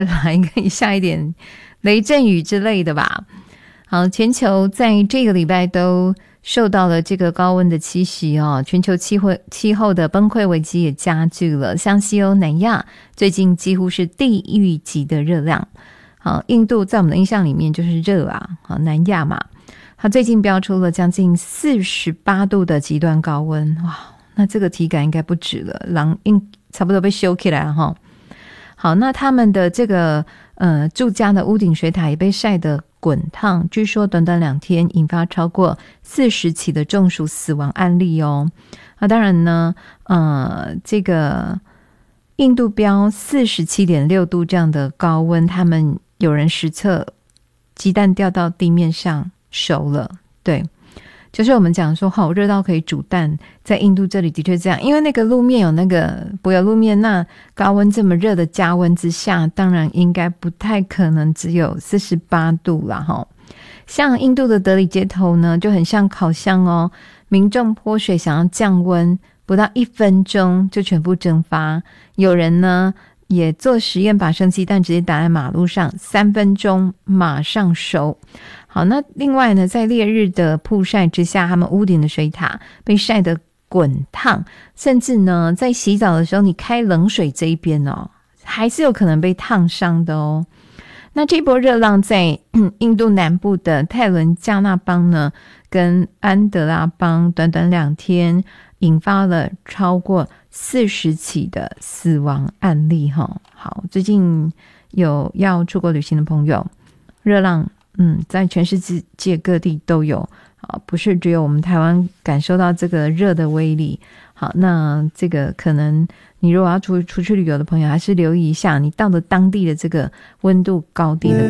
来一下一点雷阵雨之类的吧。好，全球在这个礼拜都受到了这个高温的侵袭哦，全球气候的崩溃危机也加剧了。像西欧南亚最近几乎是地狱级的热量。好，印度在我们的印象里面就是热啊，好，南亚嘛，它最近标出了将近48度的极端高温，哇，那这个体感应该不止了，差不多被修起来了哈。好，那他们的这个住家的屋顶水塔也被晒得滚烫，据说短短2天引发超过40起的中暑死亡案例哦。那当然呢，这个印度标 47.6 度这样的高温，他们有人实测鸡蛋掉到地面上熟了，对，就是我们讲说好热到可以煮蛋，在印度这里的确这样，因为那个路面有那个柏油路面，那高温这么热的加温之下，当然应该不太可能只有48度啦齁。像印度的德里街头呢，就很像烤箱哦，民众泼水想要降温，不到1分钟就全部蒸发。有人呢也做实验，把生鸡蛋直接打在马路上，3分钟马上熟。好，那另外呢，在烈日的曝晒之下，他们屋顶的水塔被晒得滚烫，甚至呢，在洗澡的时候，你开冷水这一边哦，还是有可能被烫伤的哦。那这波热浪在印度南部的泰伦加纳邦呢，跟安德拉邦短短2天，引发了超过40起的死亡案例哈。好，最近有要出国旅行的朋友，热浪在全世界各地都有，不是只有我们台湾感受到这个热的威力。好，那这个可能你如果要出去旅游的朋友，还是留意一下你到了当地的这个温度高低的